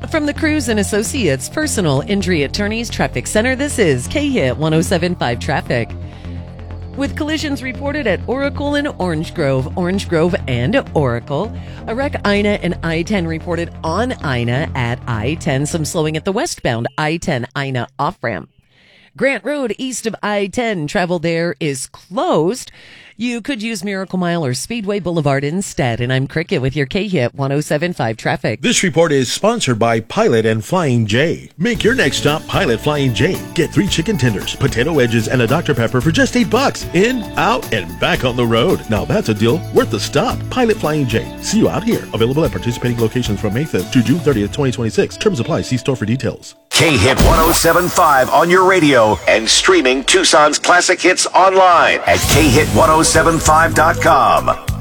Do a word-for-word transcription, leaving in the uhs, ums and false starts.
From the Cruz and Associates Personal Injury Attorneys Traffic Center, this is K-Hit one oh seven point five Traffic. With collisions reported at Oracle and Orange Grove, Orange Grove and Oracle. A wreck I N A and I ten reported on I N A at I ten. Some slowing at the westbound I ten I N A off-ramp. Grant Road east of I ten, travel there is closed. You could use Miracle Mile or Speedway Boulevard instead. And I'm Cricket with your K-Hit one oh seven point five Traffic. This report is sponsored by Pilot and Flying J. Make your next stop Pilot Flying J. Get three chicken tenders, potato wedges, and a Doctor Pepper for just eight bucks. In, out, and back on the road. Now that's a deal worth the stop. Pilot Flying J. See you out here. Available at participating locations from May fifth to June thirtieth, twenty twenty-six. Terms apply. See store for details. K-Hit one oh seven point five on your radio and streaming Tucson's classic hits online at K hit ten seventy-five dot com.